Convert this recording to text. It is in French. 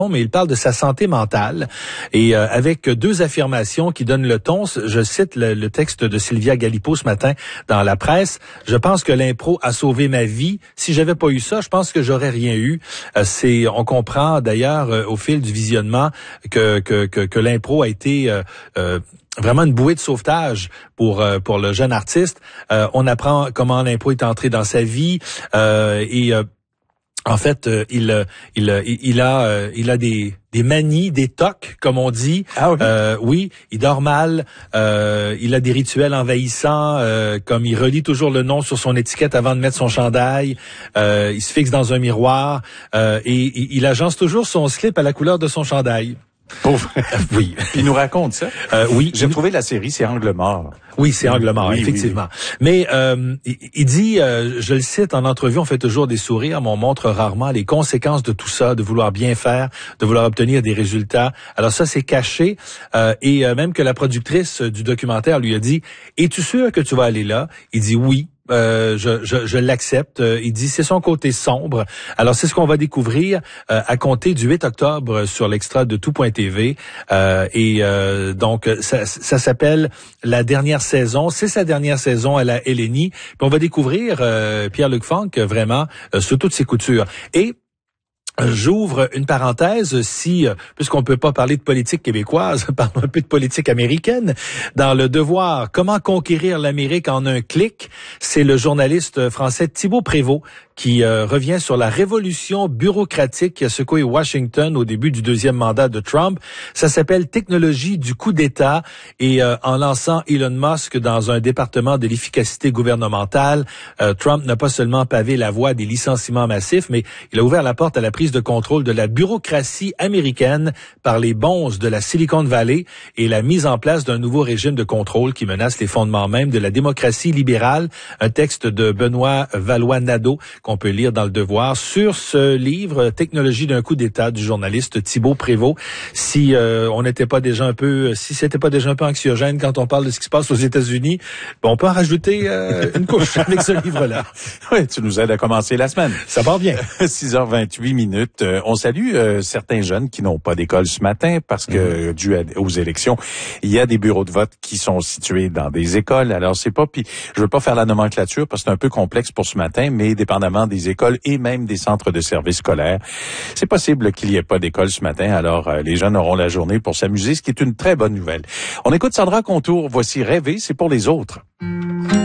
mais il parle de sa santé mentale et avec deux affirmations qui donnent le ton. Je cite le texte de Sylvia Galipeau ce matin dans la presse. Je pense que l'impro a sauvé ma vie. Si j'avais pas eu ça, je pense que j'aurais rien eu. On comprend d'ailleurs au fil du visionnement que l'impro a été vraiment une bouée de sauvetage pour le jeune artiste. On apprend comment l'impro est entré dans sa vie en fait, il a des manies, des tocs, comme on dit. Ah oui? Oui, il dort mal. Il a des rituels envahissants, comme il relit toujours le nom sur son étiquette avant de mettre son chandail. Il se fixe dans un miroir et il agence toujours son slip à la couleur de son chandail. Pauvre. Oui. Il nous raconte ça. Oui. J'ai trouvé la série, c'est Angle mort. Oui, c'est Angle mort, oui, effectivement. Oui. Mais il dit, je le cite en entrevue, on fait toujours des sourires, mais on montre rarement les conséquences de tout ça, de vouloir bien faire, de vouloir obtenir des résultats. Alors ça, c'est caché. Et même que la productrice du documentaire lui a dit, es-tu sûr que tu vas aller là? Il dit oui. Je l'accepte. Il dit c'est son côté sombre. Alors c'est ce qu'on va découvrir à compter du 8 octobre sur l'extra de tout.tv. Donc ça s'appelle La dernière saison. C'est sa dernière saison à la LNI. Puis on va découvrir Pierre-Luc Funk vraiment sous toutes ses coutures. Et j'ouvre une parenthèse, puisqu'on peut pas parler de politique québécoise, parlons un peu de politique américaine. Dans Le Devoir, comment conquérir l'Amérique en un clic, c'est le journaliste français Thibault Prévost qui revient sur la révolution bureaucratique qui a secoué Washington au début du deuxième mandat de Trump. Ça s'appelle Technologie du coup d'État et en lançant Elon Musk dans un département de l'efficacité gouvernementale, Trump n'a pas seulement pavé la voie des licenciements massifs, mais il a ouvert la porte à la prise de contrôle de la bureaucratie américaine par les bonzes de la Silicon Valley et la mise en place d'un nouveau régime de contrôle qui menace les fondements même de la démocratie libérale. Un texte de Benoît Valois-Nadeau qu'on peut lire dans Le Devoir sur ce livre Technologie d'un coup d'État du journaliste Thibault Prévost. Si c'était pas déjà un peu anxiogène quand on parle de ce qui se passe aux États-Unis, on peut en rajouter une couche avec ce livre-là. Oui, tu nous aides à commencer la semaine. Ça part bien. 6h28 minutes. On salue certains jeunes qui n'ont pas d'école ce matin parce que dû aux élections, il y a des bureaux de vote qui sont situés dans des écoles. Alors puis je veux pas faire la nomenclature parce que c'est un peu complexe pour ce matin, mais dépendamment des écoles et même des centres de services scolaires, c'est possible qu'il n'y ait pas d'école ce matin. Alors les jeunes auront la journée pour s'amuser, ce qui est une très bonne nouvelle. On écoute Sandra Contour. Voici Rêver, c'est pour les autres.